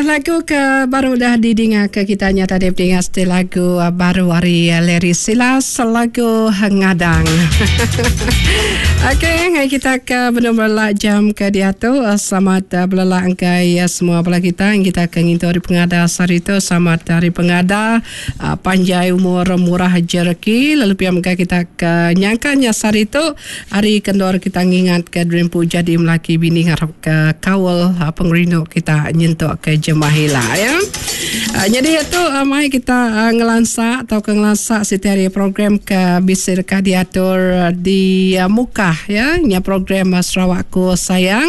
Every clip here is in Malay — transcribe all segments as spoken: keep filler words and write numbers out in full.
lagu ke baru dah didengar ke kita nyata dia dengar setel lagu uh, baru hari uh, Larry Silas lagu Ngadang. Okey, hari kita ke benar-benar jam ke dia tu. Uh, selamat uh, belala angkai uh, semua belah kita yang kita ke ngintu hari pengada hari tu. Selamat hari pengada, uh, panjang umur, murah jereki. Lalu pihak mereka kita ke nyangkanya hari tu hari kendor kita ngingat ke Dreampu jadi melaki bini harap ke kawal uh, pengrindu kita nyentuk ke Jemahila ya. Uh, jadi itu uh, mai kita uh, ngelansak atau ke ngelansak setiap program ke bisir ka diatur uh, di uh, muka ya. Nya program uh, Sarawakku Sayang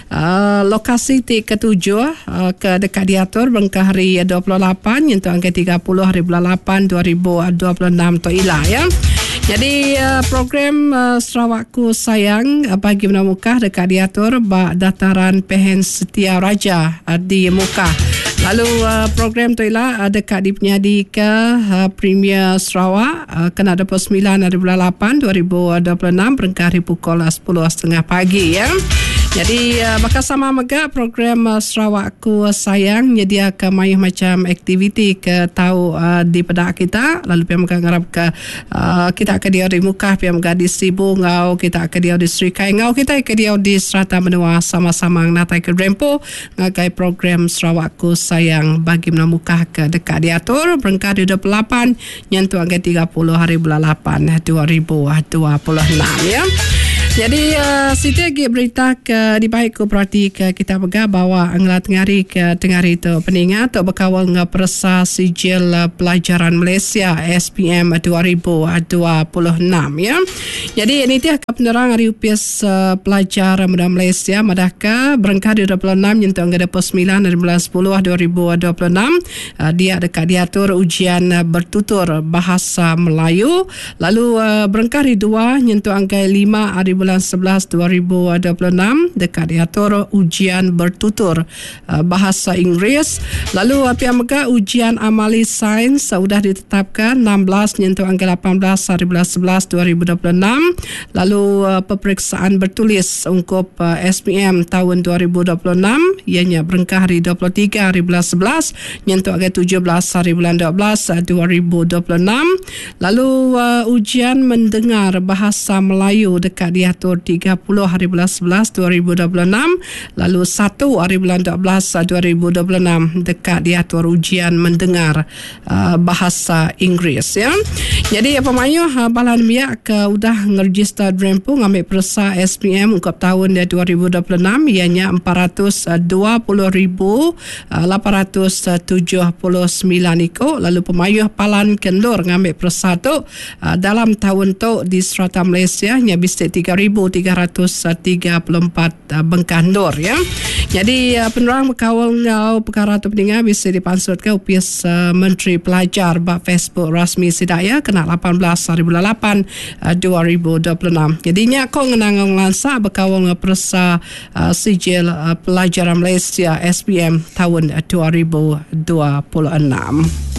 uh, lokasi ti ketujuh uh, ke dekat diatur bengkah hari dua puluh lapan nyentuk angka tiga puluh hari bulan lapan dua ribu dua puluh enam tu ilah ya. Jadi uh, program uh, Sarawakku Sayang uh, bagi menamuka dekat diatur ba dataran Pehen Setia Raja uh, di muka. Lalu uh, program tu ialah uh, dekat dipenyadi ke uh, Premier Sarawak uh, kena dua puluh sembilan hari bulan lapan dua ribu dua puluh enam berengkah hari pukul sepuluh tiga puluh pagi ya. Jadi uh, bakal sama mega program uh, Sarawakku Sayang nyedia ke mayuh macam aktiviti ke tahu uh, di pedak kita. Lalu pihak mereka ngarap ke uh, kita ke dia di muka, pihak mereka di Sibu ngau, kita ke dia di Sri Kai ngau, kita ke dia di Serata Menua sama-sama natai ke Rempo ngagai program Sarawakku Sayang bagi menamuka ke dekat diatur berengkah di dua puluh lapan nyentuh angka tiga puluh hari bulan lapan dua ribu dua puluh enam ya. Jadi uh, Siti lagi berita ke di baik ku perhati ke kita pegah bahawa angla tengari ke tengari itu peningat atau berkawal dengan persa sijil uh, pelajaran Malaysia S P M dua ribu dua puluh enam ya. Jadi ini dia ke penerang hari upias uh, pelajar muda Malaysia madaka berengkah di dua puluh enam nyentuh angka dua puluh sembilan dari bulan sepuluh dua ribu dua puluh enam uh, dia dekat diatur ujian uh, bertutur bahasa Melayu. Lalu uh, berengkah di dua nyentuh angka lima hari bulan sebelas dua ribu dua puluh enam dekat diatur ujian bertutur uh, bahasa Inggeris. Lalu uh, pihak mereka ujian amali sains sudah uh, ditetapkan enam belas nyentuh angka lapan belas hari bulan sebelas dua ribu dua puluh enam. Lalu uh, peperiksaan bertulis ungkup uh, S P M tahun dua ribu dua puluh enam ianya berengkah hari dua puluh tiga hari bulan sebelas nyentuh angka tujuh belas hari bulan dua belas dua ribu dua puluh enam. Lalu uh, ujian mendengar bahasa Melayu dekat dia diatur tiga puluh hari bulan sebelas dua ribu dua puluh enam. Lalu satu hari bulan dua belas dua ribu dua puluh enam dekat diatur ujian mendengar uh, bahasa Inggeris ya. Jadi pemayuh uh, balan biak ke udah ngeregister Dreampu ngambil persa S P M ungkap tahun dua ribu dua puluh enam ianya empat ratus dua puluh ribu lapan ratus tujuh puluh sembilan ikut. Lalu pemayuh palan kendur ngambil persa tu uh, dalam tahun tu di Serata Malaysia nya bisik tiga ribu tiga ratus tiga puluh empat uh, bengkandur ya. Jadi uh, penerang berkawal ngau perkara tu pendengar bisa dipansutkan upias uh, Menteri Pelajar bak Facebook rasmi Sidaya kena lapan belas hari bulan lapan uh, dua ribu dua puluh enam. Jadinya kau ngenang lansa berkawal ngau persa uh, sijil uh, pelajaran Malaysia S P M tahun dua ribu dua puluh enam.